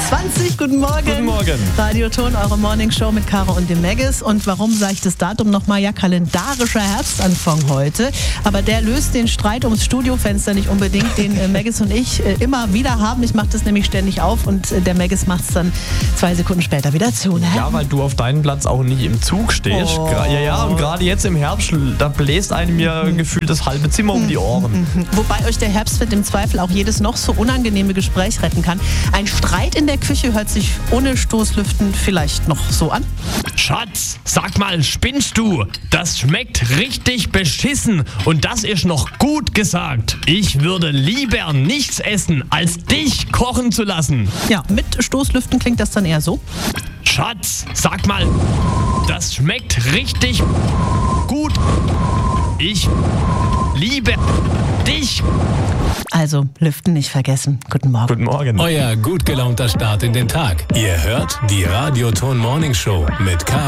20. Guten Morgen. Guten Morgen. Radioton, eure Morningshow mit Caro und dem Maggis. Und warum sage ich das Datum nochmal? Ja, kalendarischer Herbstanfang heute. Aber der löst den Streit ums Studiofenster nicht unbedingt, den Maggis und ich immer wieder haben. Ich mache das nämlich ständig auf und der Maggis macht es dann 2 Sekunden später wieder zu. Ne? Ja, weil du auf deinem Platz auch nicht im Zug stehst. Oh. Ja, und gerade jetzt im Herbst, da bläst einem mir gefühlt das halbe Zimmer um die Ohren. Wobei euch der Herbstwind im Zweifel auch jedes noch so unangenehme Gespräch retten kann. Ein Streit in der Küche hört sich ohne Stoßlüften vielleicht noch so an. Schatz, sag mal, spinnst du? Das schmeckt richtig beschissen und das ist noch gut gesagt. Ich würde lieber nichts essen, als dich kochen zu lassen. Ja, mit Stoßlüften klingt das dann eher so. Schatz, sag mal, das schmeckt richtig gut. Ich liebe dich. Also, Lüften nicht vergessen. Guten Morgen. Guten Morgen. Euer gut gelaunter Start in den Tag. Ihr hört die Radioton Morning Show mit Caro